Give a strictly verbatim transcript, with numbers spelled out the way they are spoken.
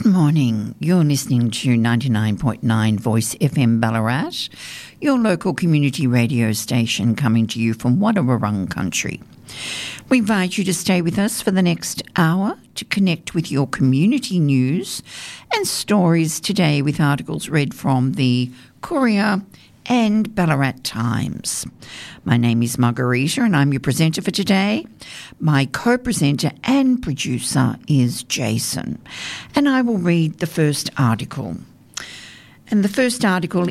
Good morning. You're listening to ninety-nine point nine Voice F M Ballarat, your local community radio station coming to you from Wadawurrung country. We invite you to stay with us for the next hour to connect with your community news and stories today with articles read from the Courier and Ballarat Times. My name is Margarita and I'm your presenter for today. My co-presenter and producer is Jason, and I will read the first article. And the first article